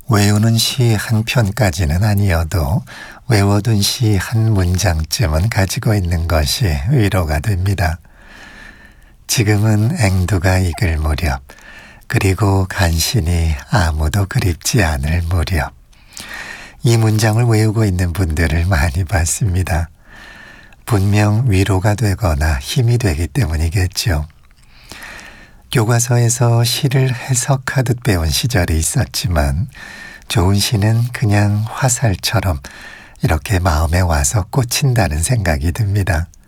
외우는 시 한 편까지는 아니어도 외워둔 시 한 문장쯤은 가지고 있는 것이 위로가 됩니다. 지금은 앵두가 익을 무렵, 그리고 간신히 아무도 그립지 않을 무렵. 이 문장을 외우고 있는 분들을 많이 봤습니다. 분명 위로가 되거나 힘이 되기 때문이겠죠. 교과서에서 시를 해석하듯 배운 시절이 있었지만 좋은 시는 그냥 화살처럼 이렇게 마음에 와서 꽂힌다는 생각이 듭니다.